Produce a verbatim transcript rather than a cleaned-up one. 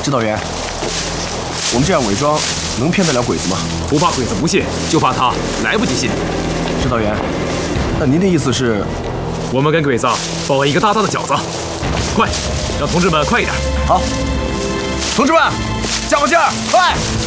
指导员，我们这样伪装能骗得了鬼子吗？ 不怕鬼子不信，就怕他来不及信。 指导员，那您的意思是？ 我们跟鬼子包一个大大的饺子，快，让同志们快一点。 好，同志们，加把劲儿，快！